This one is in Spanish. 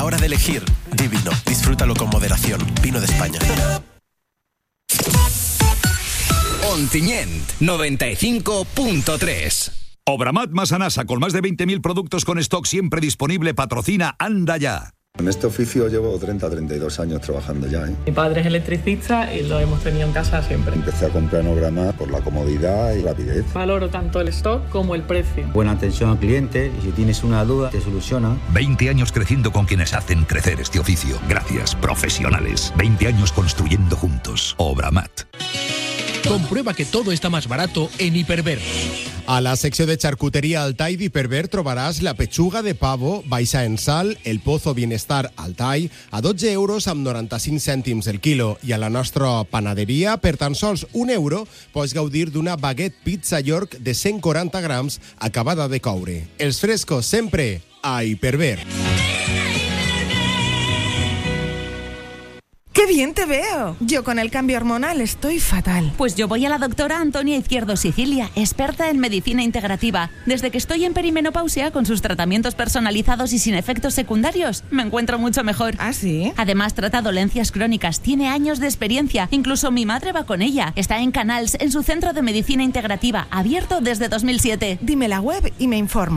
la hora de elegir, di vino. Disfrútalo con moderación. Vino de España. Ontinyent 95.3. Obramat Masanasa, con más de 20.000 productos con stock siempre disponible, patrocina Anda Ya. En este oficio llevo 32 años trabajando ya. Mi padre es electricista y lo hemos tenido en casa siempre. Empecé a comprar en Obramat por la comodidad y rapidez. Valoro tanto el stock como el precio. Buena atención al cliente y si tienes una duda te soluciona. 20 años creciendo con quienes hacen crecer este oficio. Gracias, profesionales. 20 años construyendo juntos. Obramat. Comprueba que todo está más barato en Hiperver. A la secció de charcuteria Altai d'Hiperver trobaràs la pechuga de pavo baixa en sal, el Pozo Bienestar Altai, a 12 euros amb 95 cèntims el quilo. I a la nostra panaderia, per tan sols €1, pots gaudir d'una baguette pizza York de 140 grams acabada de coure. Els frescos sempre a Hiperver. ¡Qué bien te veo! Yo con el cambio hormonal estoy fatal. Pues yo voy a la doctora Antonia Izquierdo Sicilia, experta en medicina integrativa. Desde que estoy en perimenopausia, con sus tratamientos personalizados y sin efectos secundarios, me encuentro mucho mejor. ¿Ah, sí? Además, trata dolencias crónicas, tiene años de experiencia. Incluso mi madre va con ella. Está en Canals, en su centro de medicina integrativa, abierto desde 2007. Dime la web y me informo.